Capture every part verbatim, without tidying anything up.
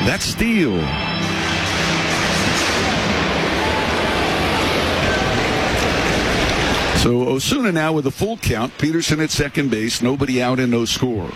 That steal. So Osuna now with a full count. Peterson at second base. Nobody out and no score.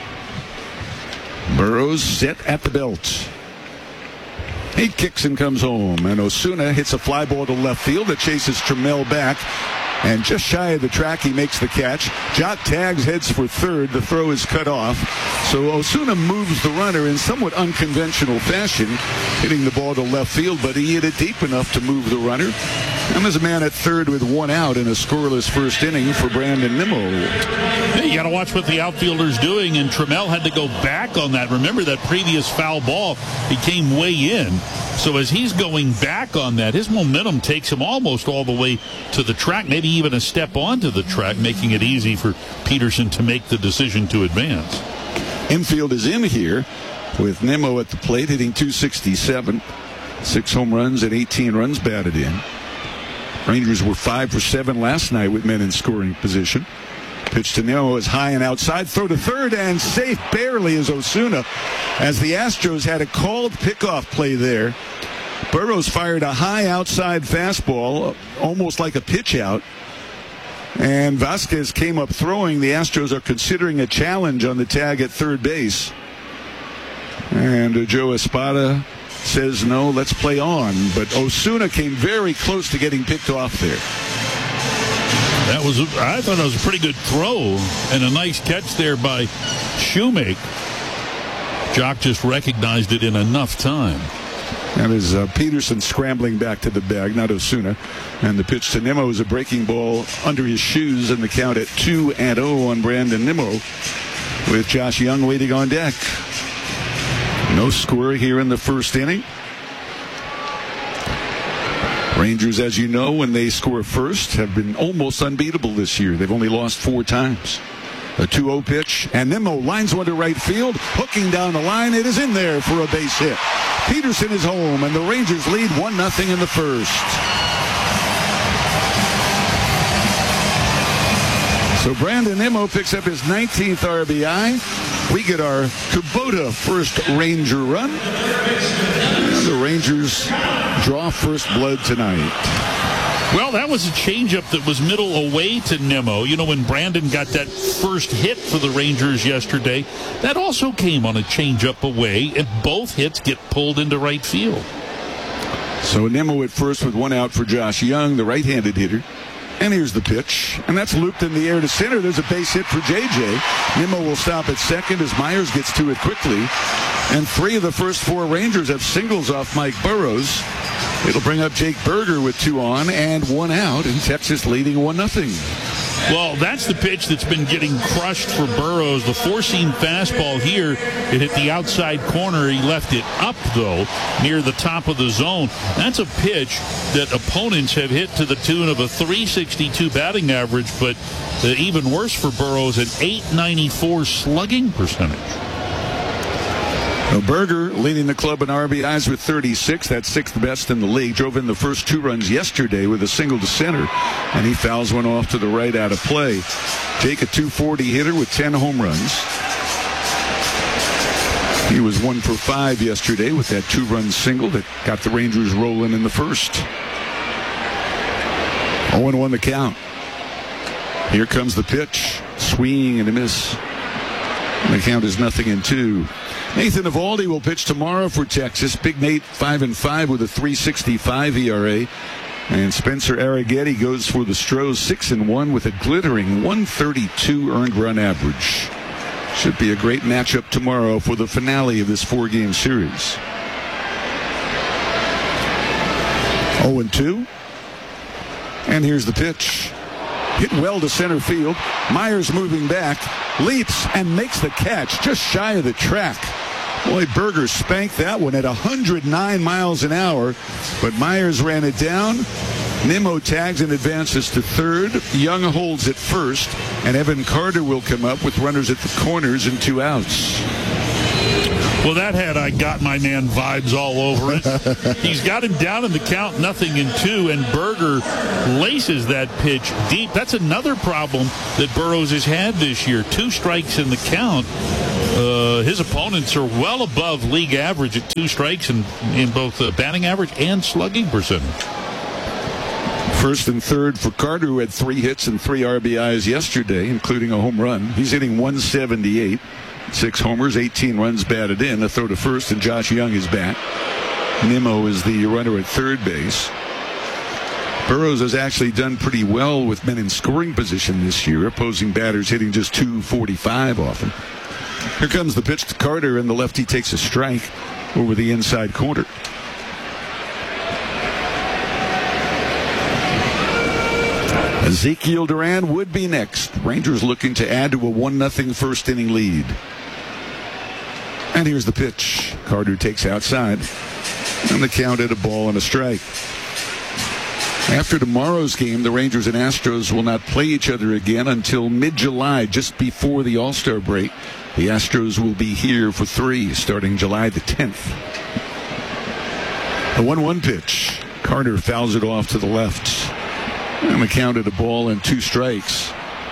Burrows set at the belt. He kicks and comes home. And Osuna hits a fly ball to left field that chases Trammell back. And just shy of the track, he makes the catch. Jot tags, heads for third. The throw is cut off. So Osuna moves the runner in somewhat unconventional fashion, hitting the ball to left field, but he hit it deep enough to move the runner. And there's a man at third with one out in a scoreless first inning for Brandon Nimmo. Hey, you got to watch what the outfielder's doing, and Trammell had to go back on that. Remember that previous foul ball, he came way in. So as he's going back on that, his momentum takes him almost all the way to the track, maybe even a step onto the track, making it easy for Peterson to make the decision to advance. Infield is in here with Nimmo at the plate, hitting two sixty-seven. Six home runs and eighteen runs batted in. Rangers were five for seven last night with men in scoring position. Pitch to Nimmo is high and outside. Throw to third and safe barely is Osuna, as the Astros had a called pickoff play there. Burrows fired a high outside fastball, almost like a pitch out. And Vasquez came up throwing. The Astros are considering a challenge on the tag at third base. And uh, Joe Espada says, no, let's play on. But Osuna came very close to getting picked off there. That was, I thought it was a pretty good throw and a nice catch there by Shoemake. Jock just recognized it in enough time. That is uh, Peterson scrambling back to the bag, not Osuna. And the pitch to Nimmo is a breaking ball under his shoes, and the count at two and oh on Brandon Nimmo, with Josh Young waiting on deck. No score here in the first inning. Rangers, as you know, when they score first, have been almost unbeatable this year. They've only lost four times. A two oh pitch, and Nimmo lines one to right field, hooking down the line. It is in there for a base hit. Peterson is home, and the Rangers lead one nothing in the first. So Brandon Nimmo picks up his nineteenth R B I. We get our Kubota first Ranger run. And the Rangers draw first blood tonight. Well, that was a changeup that was middle away to Nimmo. You know, when Brandon got that first hit for the Rangers yesterday, that also came on a changeup away, and both hits get pulled into right field. So Nimmo at first with one out for Josh Young, the right-handed hitter. And here's the pitch, and that's looped in the air to center. There's a base hit for J J. Nimmo will stop at second as Myers gets to it quickly. And three of the first four Rangers have singles off Mike Burrows. It'll bring up Jake Berger with two on and one out, and Texas leading one nothing. Well, that's the pitch that's been getting crushed for Burrows. The four-seam fastball here, it hit the outside corner. He left it up, though, near the top of the zone. That's a pitch that opponents have hit to the tune of a three sixty-two batting average, but uh, even worse for Burrows, an eight ninety-four slugging percentage. Now Berger leading the club in R B Is with thirty-six. That's sixth best in the league. Drove in the first two runs yesterday with a single to center, and he fouls one off to the right out of play. Jake, a two forty hitter with ten home runs. He was one for five yesterday with that two-run single that got the Rangers rolling in the first. oh and one the count. Here comes the pitch. Swing and a miss. And the count is nothing in two. Nathan Eovaldi will pitch tomorrow for Texas. Big Nate five and five with a three sixty-five E R A. And Spencer Arrighetti goes for the Stros six and one with a glittering one thirty-two earned run average. Should be a great matchup tomorrow for the finale of this four-game series. oh and two. And here's the pitch. Hit well to center field. Myers moving back, leaps and makes the catch just shy of the track. Boy, Berger spanked that one at one hundred nine miles an hour, but Myers ran it down. Nimmo tags and advances to third. Young holds at first, and Evan Carter will come up with runners at the corners and two outs. Well, that had I got my man vibes all over it. He's got him down in the count, nothing in two, and Berger laces that pitch deep. That's another problem that Burrows has had this year. Two strikes in the count. Uh, Uh, his opponents are well above league average at two strikes in, in both uh, batting average and slugging percentage. First and third for Carter, who had three hits and three R B Is yesterday, including a home run. He's hitting one seventy-eight. Six homers, eighteen runs batted in. A throw to first, and Josh Young is back. Nimmo is the runner at third base. Burroughs has actually done pretty well with men in scoring position this year, opposing batters hitting just two forty-five often. Here comes the pitch to Carter, and the lefty takes a strike over the inside corner. Ezekiel Duran would be next. Rangers looking to add to a one nothing first inning lead. And here's the pitch. Carter takes outside. And the count at a ball and a strike. After tomorrow's game, the Rangers and Astros will not play each other again until mid-July, just before the All-Star break. The Astros will be here for three, starting July the tenth. The one one pitch. Carter fouls it off to the left. And the count at a ball and two strikes.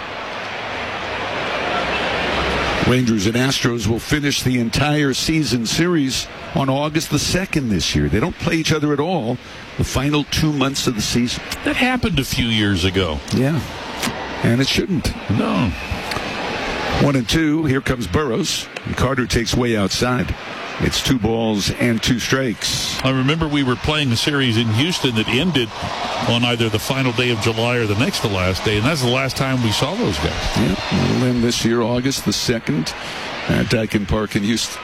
Rangers and Astros will finish the entire season series on August the second this year. They don't play each other at all the final two months of the season. That happened a few years ago. Yeah, and it shouldn't. No. One and two. Here comes Burroughs. And Carter takes way outside. It's two balls and two strikes. I remember we were playing a series in Houston that ended on either the final day of July or the next to last day, and that's the last time we saw those guys. Yeah, we'll end this year, August the second, at Daikin Park in Houston.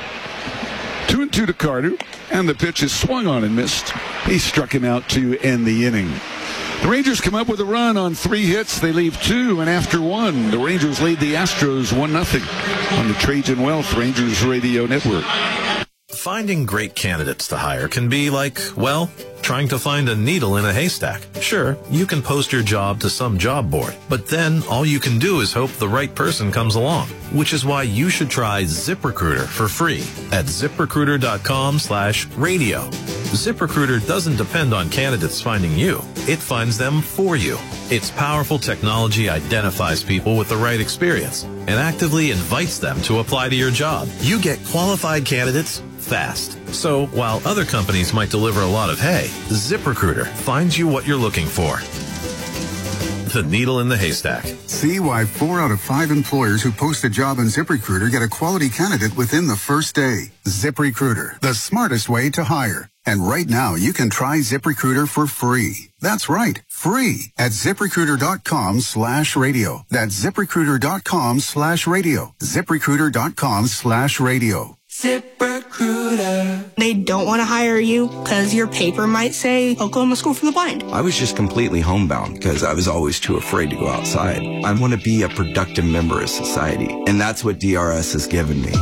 Two and two to Carter, and the pitch is swung on and missed. He struck him out to end the inning. The Rangers come up with a run on three hits. They leave two, and after one, the Rangers lead the Astros one nothing on the Trajan Wealth Rangers Radio Network. Finding great candidates to hire can be like, well, trying to find a needle in a haystack. Sure, you can post your job to some job board, but then all you can do is hope the right person comes along, which is why you should try ZipRecruiter for free at ZipRecruiter.com slash radio. ZipRecruiter doesn't depend on candidates finding you. It finds them for you. Its powerful technology identifies people with the right experience and actively invites them to apply to your job. You get qualified candidates fast. So while other companies might deliver a lot of hay, ZipRecruiter finds you what you're looking for. The needle in the haystack. See why four out of five employers who post a job on ZipRecruiter get a quality candidate within the first day. ZipRecruiter, the smartest way to hire. And right now, you can try ZipRecruiter for free. That's right, free at ZipRecruiter.com slash radio. That's ZipRecruiter.com slash radio. ZipRecruiter.com slash radio. ZipRecruiter. They don't want to hire you because your paper might say Oklahoma School for the Blind. I was just completely homebound because I was always too afraid to go outside. I want to be a productive member of society, and that's what D R S has given me.